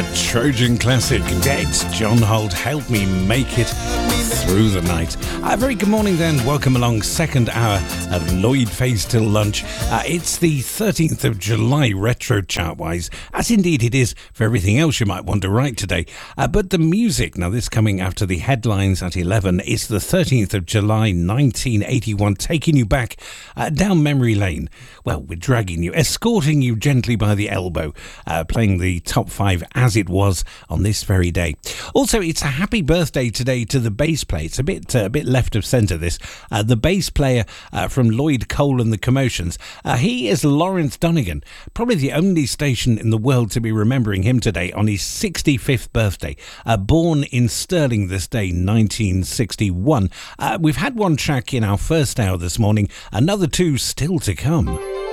Trojan classic. It's John Holt, Help Me Make It Through the Night. Very good morning then. Welcome along. Second hour of Lloyd Face Till Lunch. It's the 13th of July retro chart-wise, as indeed it is for everything else you might want to write today. But the music, now this coming after the headlines at 11, it's the 13th of July 1981, taking you back down memory lane. Well, we're dragging you, escorting you gently by the elbow, playing the top 5 as it was on this very day. Also, it's a happy birthday today to the bass player. It's a bit left of centre, this. The bass player from Lloyd Cole and the Commotions. He is Lawrence Donegan, probably the only station in the world to be remembering him today on his 65th birthday. Born in Stirling this day, 1961. We've had one track in our first hour this morning, another 2 still to come.